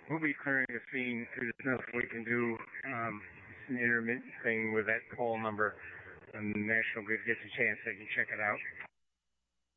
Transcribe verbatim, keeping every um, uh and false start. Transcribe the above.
we'll be clearing the scene. There's nothing we can do. Um, it's an intermittent thing with that call number. When the National Grid gets a chance, they can check it out.